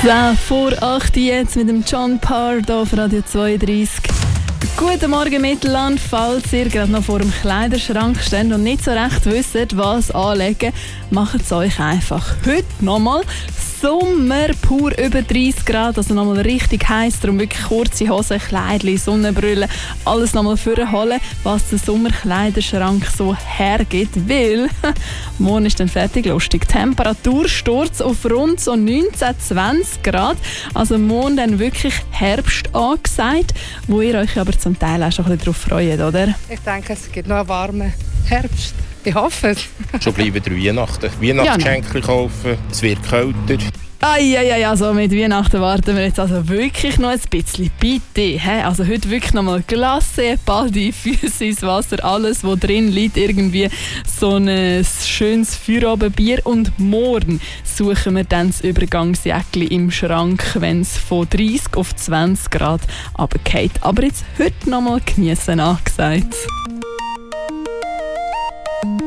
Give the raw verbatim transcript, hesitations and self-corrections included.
zehn vor acht jetzt mit dem John Parr hier auf Radio zweiunddreißig. Guten Morgen Mittelland, falls ihr gerade noch vor dem Kleiderschrank steht und nicht so recht wisst, was anlegen, macht es euch einfach. Heute nochmal Sommer, pur über dreißig Grad, also nochmal richtig heiß, darum wirklich kurze Hosen, Kleidchen, Sonnenbrille, alles nochmal vorholen, was der Sommerkleiderschrank so hergibt, weil morgen ist dann fertig lustig. Temperatursturz auf rund so neunzehn, zwanzig Grad, also morgen dann wirklich Herbst angesagt, wo ihr euch aber zum Teil auch schon ein bisschen darauf freut, oder? Ich denke, es gibt noch einen warmen Herbst. Ich hoffe es. Schon bleiben der Weihnachten. Weihnachtsgeschenke kaufen, es wird kälter. Eieiei, also mit Weihnachten warten wir jetzt also wirklich noch ein bisschen. Bitte, he? Also heute wirklich nochmal Glasse, Badi, Füße ins Wasser, alles, was drin liegt, irgendwie so ein schönes Feierabendbier. Und morgen suchen wir dann das Übergangsjäckli im Schrank, wenn es von dreißig auf zwanzig Grad runtergeht. Aber jetzt heute nochmal geniessen angesagt.